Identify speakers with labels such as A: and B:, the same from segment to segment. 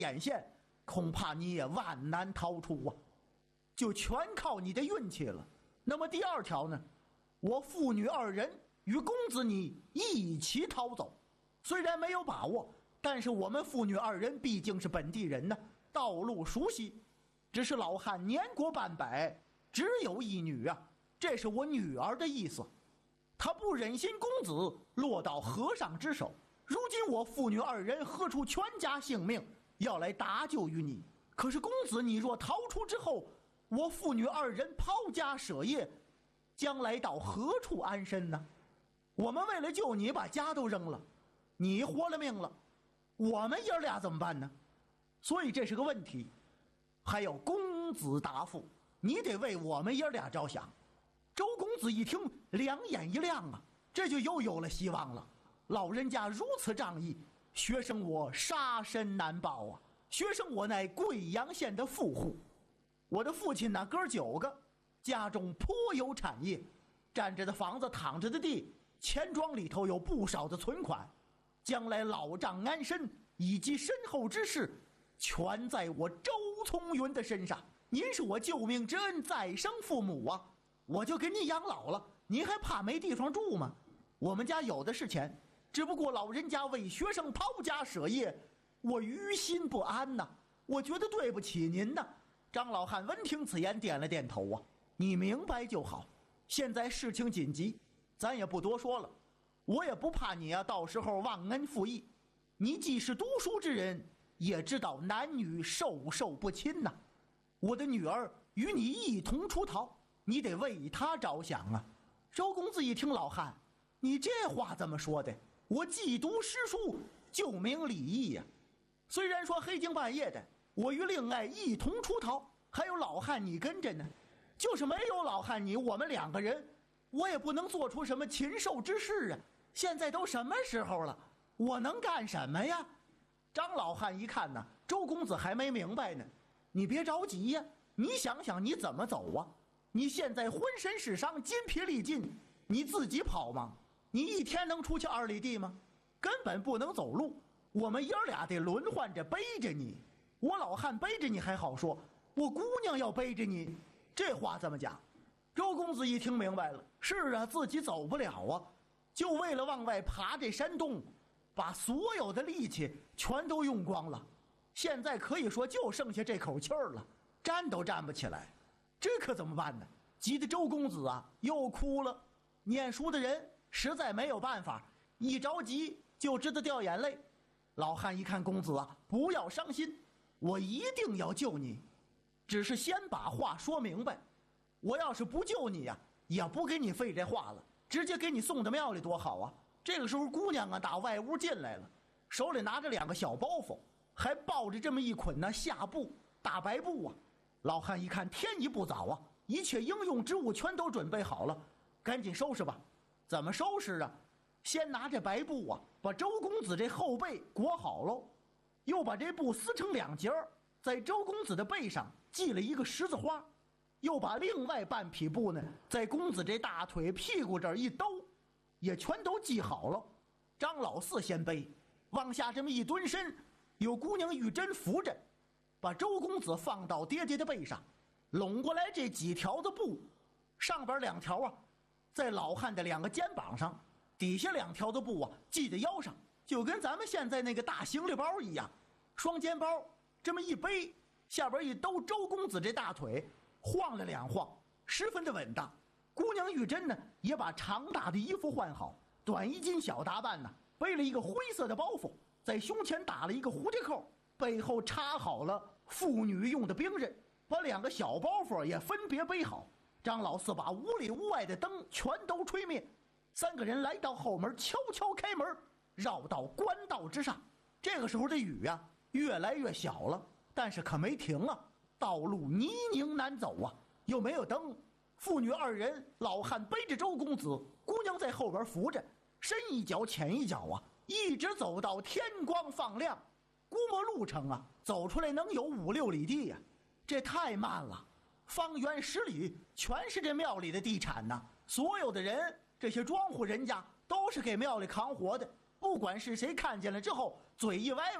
A: 眼线，恐怕你也万难逃出啊，就全靠你的运气了。那么第二条呢，我父女二人与公子你一起逃走，虽然没有把握，但是我们父女二人毕竟是本地人呢，道路熟悉。只是老汉年过半百，只有一女啊，这是我女儿的意思。他不忍心公子落到和尚之手，如今我父女二人何出全家性命，要来搭救于你。可是公子你若逃出之后，我父女二人抛家舍业，将来到何处安身呢？我们为了救你把家都扔了，你活了命了，我们爷俩怎么办呢？所以这是个问题，还要公子答复，你得为我们爷俩着想。周公子一听，两眼一亮啊，这就又有了希望了。老人家如此仗义，学生我杀身难报啊！学生我乃贵阳县的富户，我的父亲呢哥9个，家中颇有产业，占着的房子，躺着的地，钱庄里头有不少的存款，将来老丈安身以及身后之事，全在我周聪云的身上。您是我救命之恩，再生父母啊，我就给你养老了，您还怕没地方住吗？我们家有的是钱，只不过老人家为学生抛家舍业，我于心不安呐，我觉得对不起您呐。张老汉闻听此言，点了点头啊，你明白就好。现在事情紧急，咱也不多说了，我也不怕你啊，到时候忘恩负义。你既是读书之人，也知道男女授受不亲呐。我的女儿与你一同出逃，你得为她着想啊。周公子一听，老汉，你这话怎么说的？我既读诗书，就明礼义呀。虽然说黑更半夜的，我与令爱一同出逃，还有老汉你跟着呢。就是没有老汉你，我们2个人，我也不能做出什么禽兽之事啊。现在都什么时候了，我能干什么呀？张老汉一看呢，周公子还没明白呢，你别着急呀，你想想你怎么走啊？你现在浑身是伤，筋疲力尽，你自己跑吗？你一天能出去2里地吗？根本不能走路，我们爷俩得轮换着背着你。我老汉背着你还好说，我姑娘要背着你，这话怎么讲？周公子一听明白了，是啊，自己走不了啊，就为了往外爬这山洞，把所有的力气全都用光了，现在可以说就剩下这口气儿了，站都站不起来，这可怎么办呢？急得周公子啊又哭了。念书的人实在没有办法，一着急就知道掉眼泪。老汉一看公子啊，不要伤心，我一定要救你，只是先把话说明白。我要是不救你呀，也不给你费这话了，直接给你送到庙里多好啊。这个时候姑娘啊打外屋进来了，手里拿着2个小包袱，还抱着这么一捆呢下布，大白布啊。老汉一看天一不早啊，一切应用之物全都准备好了，赶紧收拾吧。怎么收拾啊？先拿着白布啊，把周公子这后背裹好喽，又把这布撕成2截，在周公子的背上系了一个十字花，又把另外半匹布呢，在公子这大腿屁股这儿一兜，也全都系好了。张老四先背，往下这么一蹲身，有姑娘玉珍扶着，把周公子放到爹爹的背上，拢过来这几条的布，上边2条啊在老汉的2个肩膀上，底下2条的布啊系在腰上，就跟咱们现在那个大行李包一样，双肩包这么一背，下边一兜周公子这大腿，晃了2晃，十分的稳当。姑娘玉珍呢也把长大的衣服换好，短衣襟小打扮呢，背了一个灰色的包袱，在胸前打了一个蝴蝶扣，背后插好了妇女用的兵刃，把2个小包袱也分别背好。张老四把屋里屋外的灯全都吹灭，3个人来到后门，悄悄开门，绕到官道之上。这个时候的雨啊越来越小了，但是可没停啊，道路泥泞难走啊，又没有灯。父女2人，老汉背着周公子，姑娘在后边扶着，深一脚浅一脚啊，一直走到天光放亮。估摸路程啊，走出来能有5、6里地呀，这太慢了。方圆10里全是这庙里的地产呐，所有的人，这些庄户人家都是给庙里扛活的，不管是谁看见了之后，嘴一歪歪，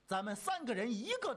A: 咱们3个人一个